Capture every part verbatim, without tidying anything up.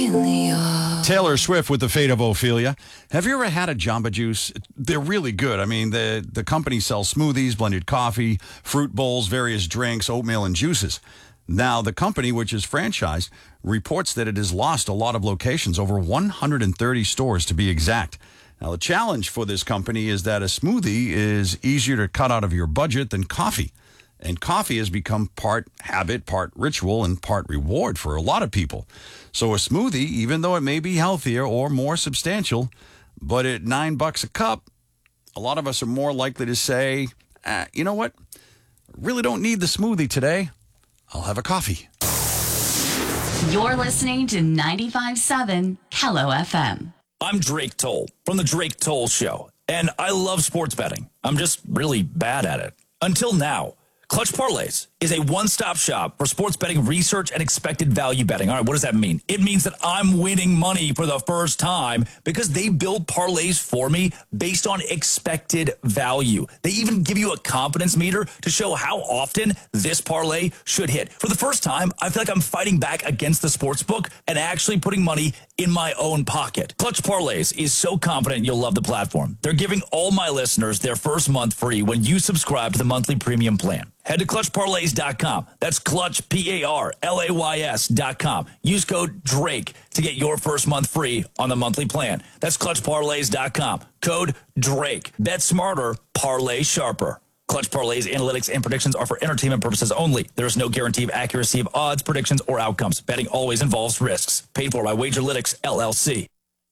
Ophelia. Taylor Swift with The Fate of Ophelia. Have you ever had a Jamba Juice? They're really good. I mean, the, the company sells smoothies, blended coffee, fruit bowls, various drinks, oatmeal, and juices. Now, the company, which is franchised, reports that it has lost a lot of locations, over one hundred thirty stores to be exact. Now, the challenge for this company is that a smoothie is easier to cut out of your budget than coffee. And coffee has become part habit, part ritual, and part reward for a lot of people. So a smoothie, even though it may be healthier or more substantial, but at nine bucks a cup, a lot of us are more likely to say, ah, you know what? Really don't need the smoothie today. I'll have a coffee. You're listening to ninety-five point seven Kello F M. I'm Drake Toll from The Drake Toll Show, and I love sports betting. I'm just really bad at it. Until now. Clutch Parlays is a one-stop shop for sports betting research and expected value betting. All right, what does that mean? It means that I'm winning money for the first time because they build parlays for me based on expected value. They even give you a confidence meter to show how often this parlay should hit. For the first time, I feel like I'm fighting back against the sports book and actually putting money in my own pocket. Clutch Parlays is so confident you'll love the platform. They're giving all my listeners their first month free when you subscribe to the monthly premium plan. Head to clutch parlays dot com. That's Clutch, P A R L A Y S dot com. Use code DRAKE to get your first month free on the monthly plan. That's clutch parlays dot com. Code DRAKE. Bet smarter, parlay sharper. Clutch Parlays, analytics, and predictions are for entertainment purposes only. There is no guarantee of accuracy of odds, predictions, or outcomes. Betting always involves risks. Paid for by Wagerlytics, L L C.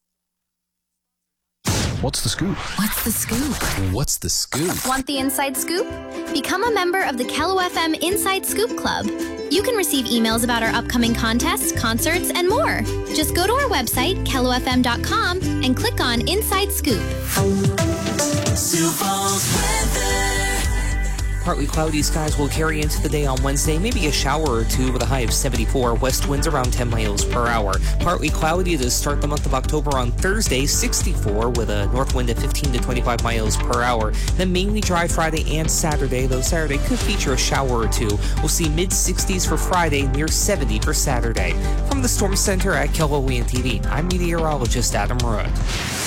What's the scoop? What's the scoop? What's the scoop? Want the inside scoop? Become a member of the Kello F M Inside Scoop Club. You can receive emails about our upcoming contests, concerts, and more. Just go to our website, kello f m dot com, and click on Inside Scoop. Partly cloudy skies will carry into the day on Wednesday, maybe a shower or two with a high of seventy-four, west winds around ten miles per hour. Partly cloudy to start the month of October on Thursday, sixty-four with a north wind of fifteen to twenty-five miles per hour. Then mainly dry Friday and Saturday, though Saturday could feature a shower or two. We'll see mid sixties for Friday, near seventy for Saturday. From the Storm Center at Kello T V, I'm meteorologist Adam Root.